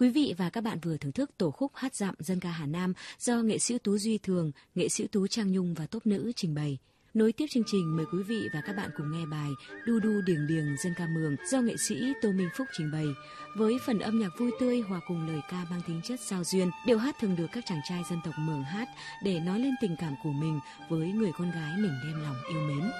Quý vị và các bạn vừa thưởng thức tổ khúc hát dạm dân ca Hà Nam do nghệ sĩ ưu tú Duy Thường, nghệ sĩ ưu tú Trang Nhung và tốp nữ trình bày. Nối tiếp chương trình, mời quý vị và các bạn cùng nghe bài Đu Đu Điềng Điềng dân ca Mường do nghệ sĩ Tô Minh Phúc trình bày. Với phần âm nhạc vui tươi hòa cùng lời ca mang tính chất giao duyên, điệu hát thường được các chàng trai dân tộc Mường hát để nói lên tình cảm của mình với người con gái mình đem lòng yêu mến.